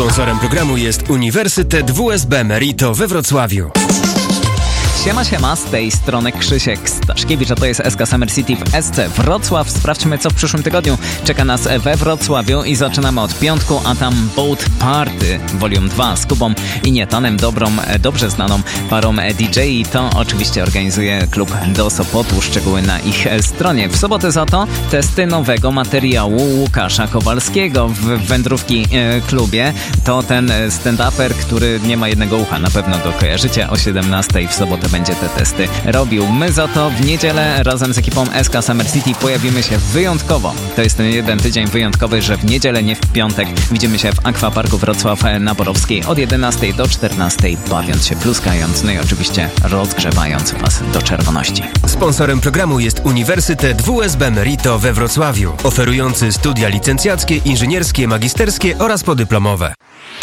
Sponsorem programu jest Uniwersytet WSB Merito we Wrocławiu. Siema, z tej strony Krzysiek Staszkiewicz, a to jest SK Summer City w SC Wrocław. Sprawdźmy, co w przyszłym tygodniu czeka nas we Wrocławiu i zaczynamy od piątku, a tam Boat Party Volume 2 z Kubą i Nietanem, dobrze znaną parą DJ, i to oczywiście organizuje klub do Sopotu, szczegóły na ich stronie. W sobotę za to testy nowego materiału Łukasza Kowalskiego w Wędrówki klubie. To ten stand-uper, który nie ma jednego ucha, na pewno go kojarzycie. O 17:00 w sobotę będzie te testy robił. My za to w niedzielę razem z ekipą SK Summer City pojawimy się wyjątkowo. To jest ten jeden tydzień wyjątkowy, że w niedzielę, nie w piątek. Widzimy się w Aquaparku Wrocław na Borowskiej od 11:00 do 14:00, bawiąc się, pluskając, no i oczywiście rozgrzewając Was do czerwoności. Sponsorem programu jest Uniwersytet WSB Merito we Wrocławiu, oferujący studia licencjackie, inżynierskie, magisterskie oraz podyplomowe.